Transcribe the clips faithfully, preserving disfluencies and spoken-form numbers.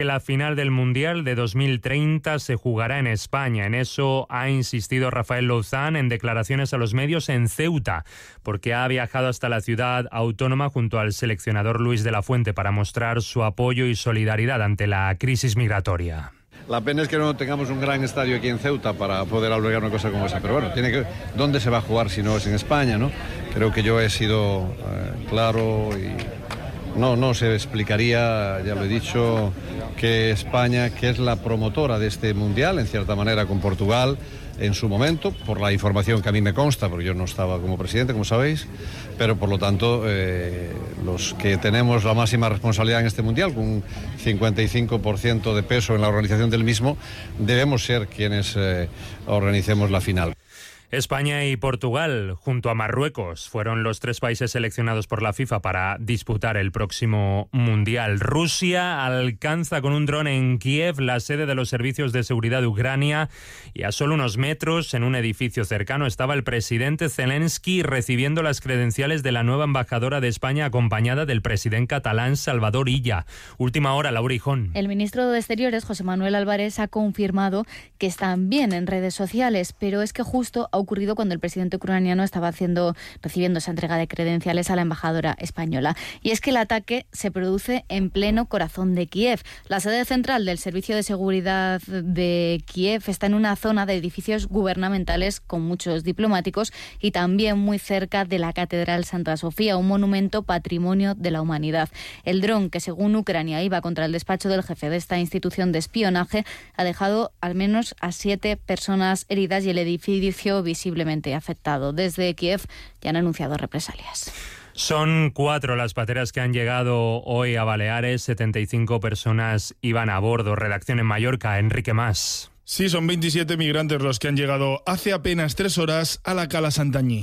la final del Mundial de dos mil treinta se jugará en España. En eso ha insistido Rafael Louzán en declaraciones a los medios en Ceuta, porque ha viajado hasta la ciudad autónoma junto al seleccionador Luis de la Fuente para mostrar su apoyo y solidaridad ante la crisis migratoria. La pena es que no tengamos un gran estadio aquí en Ceuta para poder albergar una cosa como esa, pero bueno, tiene que, ¿dónde se va a jugar si no es en España, no? Creo que yo he sido eh, claro y no, no se explicaría, ya lo he dicho, que España, que es la promotora de este Mundial, en cierta manera con Portugal, en su momento, por la información que a mí me consta, porque yo no estaba como presidente, como sabéis, pero por lo tanto eh, los que tenemos la máxima responsabilidad en este Mundial, con un cincuenta y cinco por ciento de peso en la organización del mismo, debemos ser quienes eh, organicemos la final. España y Portugal, junto a Marruecos, fueron los tres países seleccionados por la FIFA para disputar el próximo Mundial. Rusia alcanza con un dron en Kiev la sede de los servicios de seguridad de Ucrania y a solo unos metros, en un edificio cercano, estaba el presidente Zelensky recibiendo las credenciales de la nueva embajadora de España acompañada del presidente catalán Salvador Illa. Última hora, Laura Hijón. El ministro de Exteriores, José Manuel Álvarez, ha confirmado que están bien en redes sociales, pero es que justo ha ocurrido cuando el presidente ucraniano estaba haciendo, recibiendo esa entrega de credenciales a la embajadora española. Y es que el ataque se produce en pleno corazón de Kiev. La sede central del Servicio de Seguridad de Kiev está en una zona de edificios gubernamentales con muchos diplomáticos y también muy cerca de la Catedral Santa Sofía, un monumento patrimonio de la humanidad. El dron, que según Ucrania iba contra el despacho del jefe de esta institución de espionaje, ha dejado al menos a siete personas heridas y el edificio visiblemente afectado. Desde Kiev ya han anunciado represalias. Son cuatro las pateras que han llegado hoy a Baleares. setenta y cinco personas iban a bordo. Redacción en Mallorca, Enrique Mas. Sí, son veintisiete migrantes los que han llegado hace apenas tres horas a la Cala Santanyí.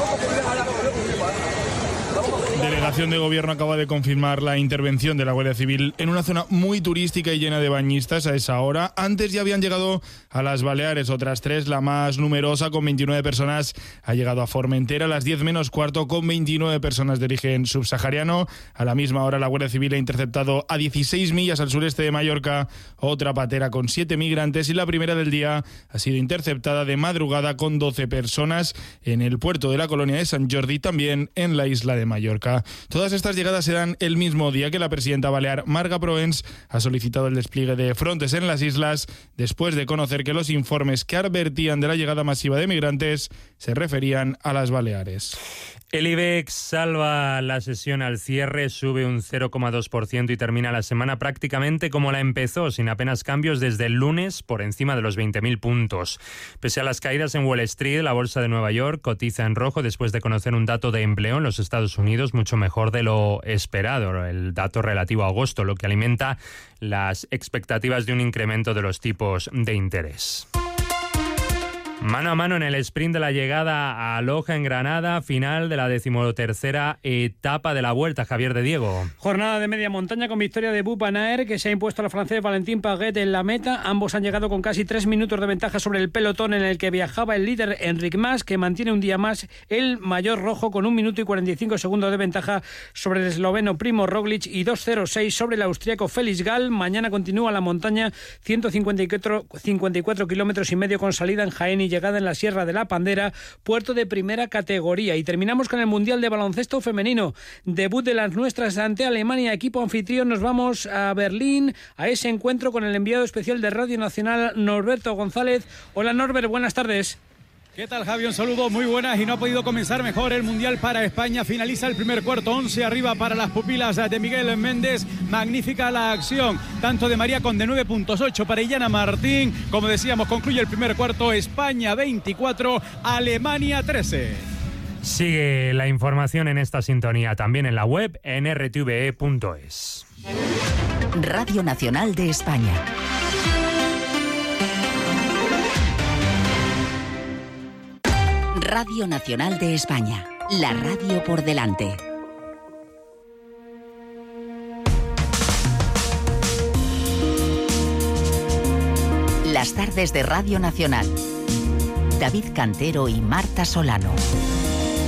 La delegación de gobierno acaba de confirmar la intervención de la Guardia Civil en una zona muy turística y llena de bañistas a esa hora. Antes ya habían llegado a las Baleares otras tres, la más numerosa con veintinueve personas ha llegado a Formentera a las diez menos cuarto con veintinueve personas de origen subsahariano. A la misma hora la Guardia Civil ha interceptado a dieciséis millas al sureste de Mallorca otra patera con siete migrantes y la primera del día ha sido interceptada de madrugada con doce personas en el puerto de la colonia de Sant Jordi, también en la isla de Mallorca. Todas estas llegadas se dan el mismo día que la presidenta balear Marga Proens ha solicitado el despliegue de Frontex en las islas después de conocer que los informes que advertían de la llegada masiva de migrantes se referían a las Baleares. El IBEX salva la sesión al cierre, sube un cero coma dos por ciento y termina la semana prácticamente como la empezó, sin apenas cambios desde el lunes, por encima de los veinte mil puntos. Pese a las caídas en Wall Street, la bolsa de Nueva York cotiza en rojo después de conocer un dato de empleo en los Estados Unidos mucho mejor de lo esperado, el dato relativo a agosto, lo que alimenta las expectativas de un incremento de los tipos de interés. Mano a mano en el sprint de la llegada a Loja en Granada, final de la decimotercera etapa de la Vuelta. Javier de Diego. Jornada de media montaña con victoria de Wout van Aert, que se ha impuesto al francés Valentin Paguet en la meta. Ambos han llegado con casi tres minutos de ventaja sobre el pelotón en el que viajaba el líder Enric Mas, que mantiene un día más el mayor rojo con un minuto y cuarenta y cinco segundos de ventaja sobre el esloveno Primo Roglic y dos cero seis sobre el austriaco Felix Gall. Mañana continúa la montaña, ciento cincuenta y cuatro kilómetros y medio con salida en Jaén y llegada en la Sierra de la Pandera, puerto de primera categoría. Y terminamos con el Mundial de Baloncesto Femenino. Debut de las nuestras ante Alemania, equipo anfitrión. Nos vamos a Berlín, a ese encuentro con el enviado especial de Radio Nacional, Norberto González. Hola Norbert, buenas tardes. ¿Qué tal, Javi? Un saludo, muy buenas, y no ha podido comenzar mejor el Mundial para España. Finaliza el primer cuarto, once arriba para las pupilas de Miguel Méndez. Magnífica la acción, tanto de María con de nueve punto ocho para Illana Martín. Como decíamos, concluye el primer cuarto, España veinticuatro, Alemania trece. Sigue la información en esta sintonía, también en la web en r t v e punto es. Radio Nacional de España. Radio Nacional de España, la radio por delante. Las tardes de Radio Nacional. David Cantero y Marta Solano.